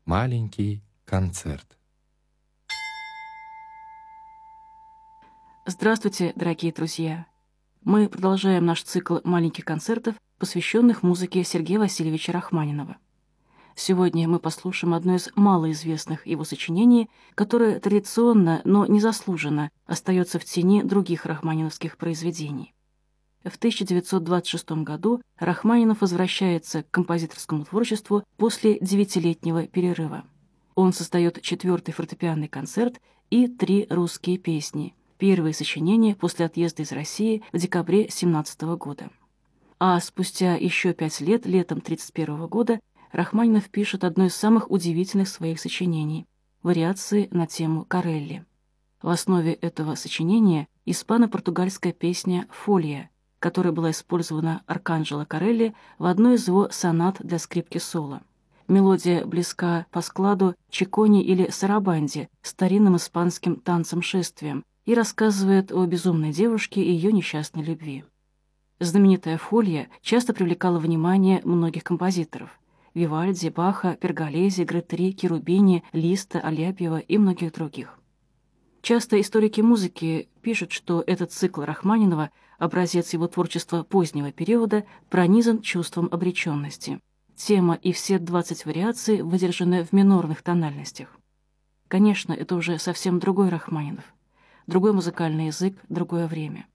Маленький концерт. Здравствуйте, дорогие друзья! Мы продолжаем наш цикл маленьких концертов, посвященных музыке Сергея Васильевича Рахманинова. Сегодня мы послушаем одно из малоизвестных его сочинений, которое традиционно, но незаслуженно остается в тени других рахманиновских произведений. В 1926 году Рахманинов возвращается к композиторскому творчеству после 9-летнего перерыва. Он создает 4-й фортепианный концерт и 3 русские песни, первые сочинения после отъезда из России в декабре 1917 года. А спустя еще 5 лет, летом 1931 года, Рахманинов пишет одно из самых удивительных своих сочинений — вариации на тему Корелли. В основе этого сочинения испано-португальская песня «Фолья», которая была использована Арканджело Корелли в одной из его сонат для скрипки соло. Мелодия близка по складу чиконе или сарабанде, старинным испанским танцем-шествием, и рассказывает о безумной девушке и ее несчастной любви. Знаменитая «Фолья» часто привлекала внимание многих композиторов — Вивальди, Баха, Перголези, Гретри, Керубини, Листа, Аляпьева и многих других. Часто историки музыки пишут, что этот цикл Рахманинова, образец его творчества позднего периода, пронизан чувством обреченности. Тема и все 20 вариаций выдержаны в минорных тональностях. Конечно, это уже совсем другой Рахманинов. Другой музыкальный язык, другое время.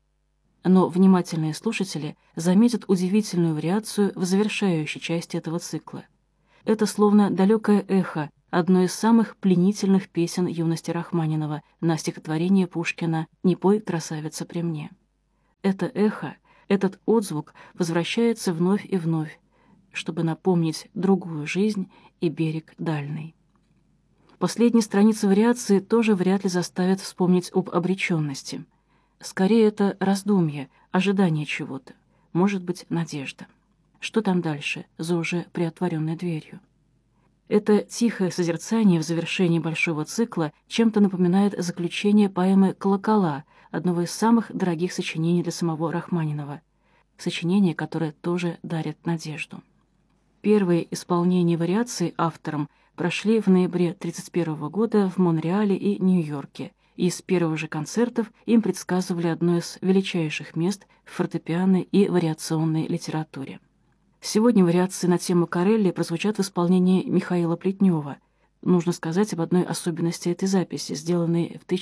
Но внимательные слушатели заметят удивительную вариацию в завершающей части этого цикла. Это словно далекое эхо одной из самых пленительных песен юности Рахманинова на стихотворение Пушкина «Не пой, красавица, при мне». Это эхо, этот отзвук возвращается вновь и вновь, чтобы напомнить другую жизнь и берег дальний. Последние страницы вариации тоже вряд ли заставят вспомнить об обреченности. Скорее, это раздумье, ожидание чего-то, может быть, надежда. Что там дальше, за уже приотворенной дверью? Это тихое созерцание в завершении большого цикла чем-то напоминает заключение поэмы «Колокола», одного из самых дорогих сочинений для самого Рахманинова. Сочинение, которое тоже дарит надежду. Первые исполнения вариаций автором прошли в ноябре 1931 года в Монреале и Нью-Йорке, и с первых же концертов им предсказывали одно из величайших мест в фортепианной и вариационной литературе. Сегодня вариации на тему Корелли прозвучат в исполнении Михаила Плетнева. Нужно сказать об одной особенности этой записи, сделанной в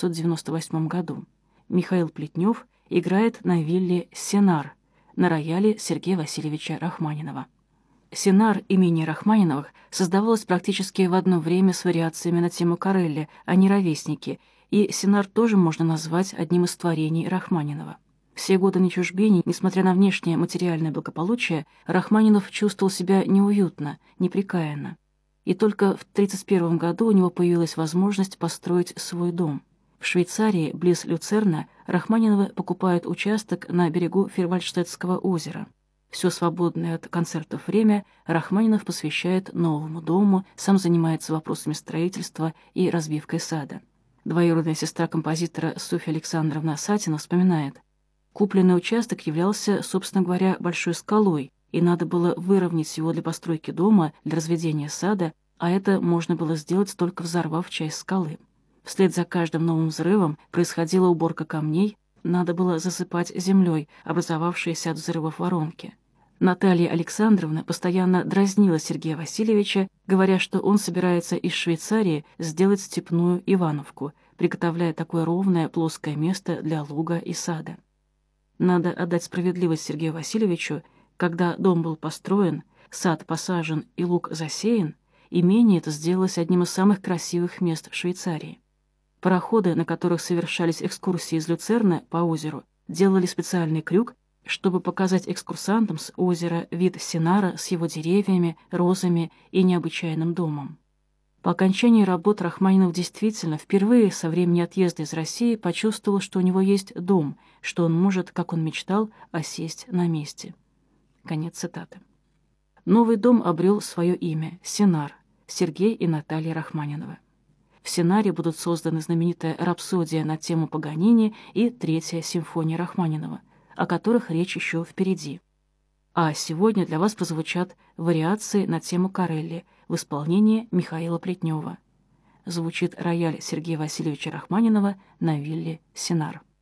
1998 году. Михаил Плетнев играет на вилле «Сенар» на рояле Сергея Васильевича Рахманинова. «Сенар» имени Рахманиновых создавалось практически в одно время с вариациями на тему Корелли, они ровесники, и «Сенар» тоже можно назвать одним из творений Рахманинова. Все годы на чужбине, несмотря на внешнее материальное благополучие, Рахманинов чувствовал себя неуютно, неприкаянно. И только в 1931 году у него появилась возможность построить свой дом. В Швейцарии, близ Люцерна, Рахманиновы покупают участок на берегу Фирвальдштетского озера. Все свободное от концертов время Рахманинов посвящает новому дому, сам занимается вопросами строительства и разбивкой сада. Двоюродная сестра композитора Софья Александровна Сатина вспоминает: «Купленный участок являлся, собственно говоря, большой скалой, и надо было выровнять его для постройки дома, для разведения сада, а это можно было сделать, только взорвав часть скалы. Вслед за каждым новым взрывом происходила уборка камней, надо было засыпать землей образовавшиеся от взрывов воронки. Наталья Александровна постоянно дразнила Сергея Васильевича, говоря, что он собирается из Швейцарии сделать степную Ивановку, приготовляя такое ровное плоское место для луга и сада. Надо отдать справедливость Сергею Васильевичу, когда дом был построен, сад посажен и луг засеян, имение это сделалось одним из самых красивых мест в Швейцарии. Пароходы, на которых совершались экскурсии из Люцерна по озеру, делали специальный крюк, чтобы показать экскурсантам с озера вид Сенара с его деревьями, розами и необычайным домом. По окончании работ Рахманинов действительно впервые со времени отъезда из России почувствовал, что у него есть дом, что он может, как он мечтал, осесть на месте. Конец цитаты. Новый дом обрел свое имя — Сенар, Сергей и Наталья Рахманиновы. В Сенаре будут созданы знаменитая «Рапсодия» на тему Паганини и Третья симфония Рахманинова, о которых речь еще впереди. А сегодня для вас прозвучат вариации на тему Корелли в исполнении Михаила Плетнева. Звучит рояль Сергея Васильевича Рахманинова на вилле «Сенар».